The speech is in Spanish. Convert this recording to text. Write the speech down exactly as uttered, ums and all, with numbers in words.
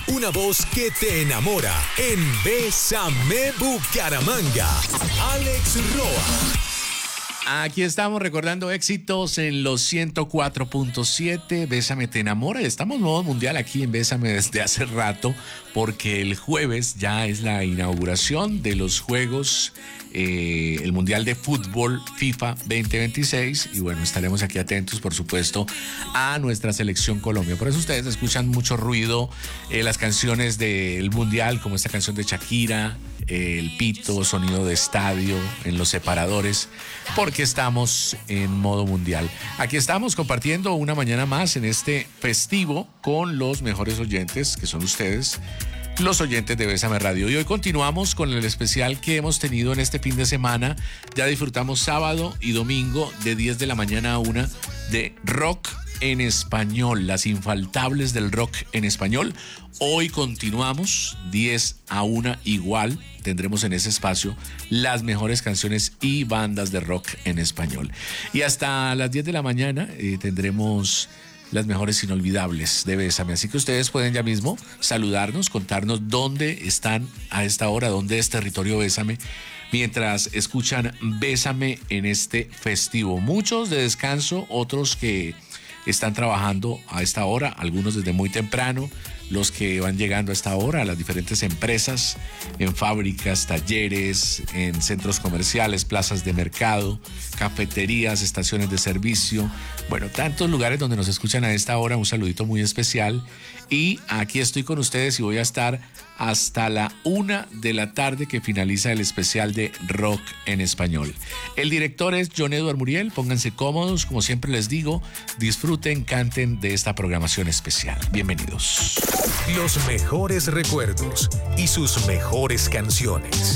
Una voz que te enamora en Bésame Bucaramanga. Alex Roa. Aquí estamos recordando éxitos en los ciento cuatro punto siete. Bésame te enamora. Estamos en modo mundial aquí en Bésame desde hace rato, porque el jueves ya es la inauguración de los Juegos, eh, el Mundial de Fútbol FIFA veinte veintiséis. Y bueno, estaremos aquí atentos, por supuesto, a nuestra selección Colombia. Por eso ustedes escuchan mucho ruido, eh, las canciones del Mundial, como esta canción de Shakira, el pito, sonido de estadio en los separadores, porque estamos en modo mundial. Aquí estamos compartiendo una mañana más en este festivo con los mejores oyentes, que son ustedes, los oyentes de Bésame Radio. Y hoy continuamos con el especial que hemos tenido en este fin de semana. Ya disfrutamos sábado y domingo de diez de la mañana a una de rock en español, las infaltables del rock en español. Hoy continuamos diez a una igual. Tendremos en ese espacio las mejores canciones y bandas de rock en español. Y hasta las diez de la mañana eh, tendremos las mejores inolvidables de Bésame. Así que ustedes pueden ya mismo saludarnos, contarnos dónde están a esta hora, dónde es territorio Bésame, mientras escuchan Bésame en este festivo. Muchos de descanso, otros que están trabajando a esta hora, algunos desde muy temprano, los que van llegando a esta hora a las diferentes empresas, en fábricas, talleres, en centros comerciales, plazas de mercado, cafeterías, estaciones de servicio. Bueno, tantos lugares donde nos escuchan a esta hora. Un saludito muy especial. Y aquí estoy con ustedes y voy a estar hasta la una de la tarde, que finaliza el especial de rock en español. El director es John Edward Muriel. Pónganse cómodos, como siempre les digo, disfruten, canten de esta programación especial. Bienvenidos. Los mejores recuerdos y sus mejores canciones.